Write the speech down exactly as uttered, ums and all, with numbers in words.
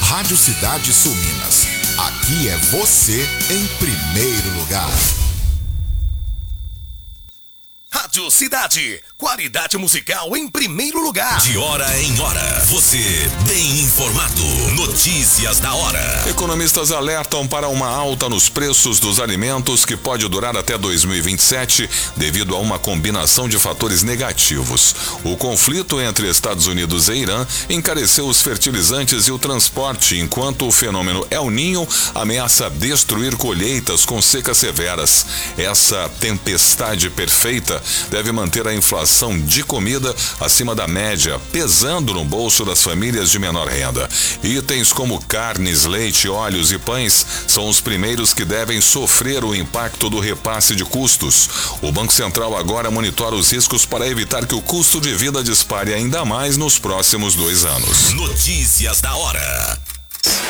Rádio Cidade Sul Minas. Aqui é você em primeiro lugar. Rádio Cidade, qualidade musical em primeiro lugar. De hora em hora, você bem informado. Notícias da hora. Economistas alertam para uma alta nos preços dos alimentos que pode durar até dois mil e vinte e sete devido a uma combinação de fatores negativos. O conflito entre Estados Unidos e Irã encareceu os fertilizantes e o transporte, enquanto o fenômeno El Niño ameaça destruir colheitas com secas severas. Essa tempestade perfeita deve manter a inflação de comida acima da média, pesando no bolso das famílias de menor renda. Itens como carnes, leite, óleos e pães são os primeiros que devem sofrer o impacto do repasse de custos. O Banco Central agora monitora os riscos para evitar que o custo de vida dispare ainda mais nos próximos dois anos. Notícias da hora.